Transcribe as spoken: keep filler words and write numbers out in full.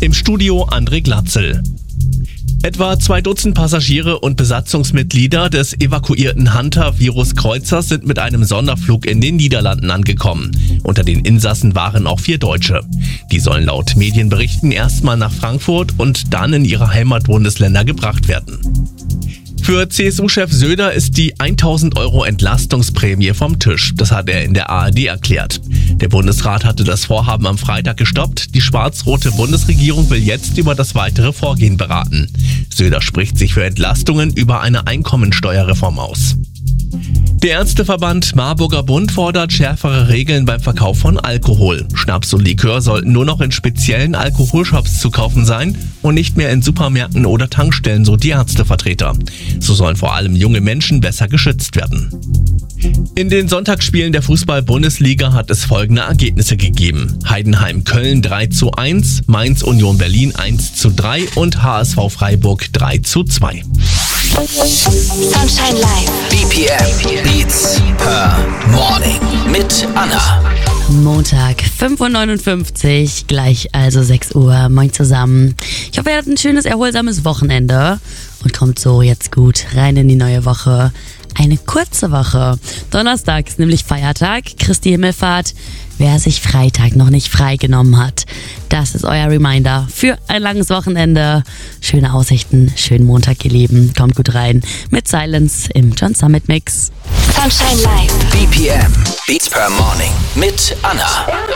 Im Studio André Glatzel. Etwa zwei Dutzend Passagiere und Besatzungsmitglieder des evakuierten Hunter-Virus-Kreuzers sind mit einem Sonderflug in den Niederlanden angekommen. Unter den Insassen waren auch vier Deutsche. Die sollen laut Medienberichten erstmal nach Frankfurt und dann in ihre Heimatbundesländer gebracht werden. Für C S U-Chef Söder ist die tausend Euro Entlastungsprämie vom Tisch. Das hat er in der A R D erklärt. Der Bundesrat hatte das Vorhaben am Freitag gestoppt. Die schwarz-rote Bundesregierung will jetzt über das weitere Vorgehen beraten. Söder spricht sich für Entlastungen über eine Einkommensteuerreform aus. Der Ärzteverband Marburger Bund fordert schärfere Regeln beim Verkauf von Alkohol. Schnaps und Likör sollten nur noch in speziellen Alkoholshops zu kaufen sein und nicht mehr in Supermärkten oder Tankstellen, so die Ärztevertreter. So sollen vor allem junge Menschen besser geschützt werden. In den Sonntagsspielen der Fußball-Bundesliga hat es folgende Ergebnisse gegeben. Heidenheim-Köln drei zu eins, Mainz-Union Berlin eins zu drei und H S V Freiburg drei zu zwei. Sunshine Live. B P M Beats per Morning mit Anna. Montag, fünf Uhr neunundfünfzig, gleich also sechs Uhr. Moin zusammen. Ich hoffe, ihr hattet ein schönes, erholsames Wochenende und kommt so jetzt gut rein in die neue Woche. Eine kurze Woche. Donnerstag ist nämlich Feiertag, Christi Himmelfahrt. Wer sich Freitag noch nicht freigenommen hat, das ist euer Reminder für ein langes Wochenende. Schöne Aussichten, schönen Montag, ihr Lieben. Kommt gut rein mit Silence im John Summit Mix. Sunshine Live. B P M Beats per Morning mit Anna.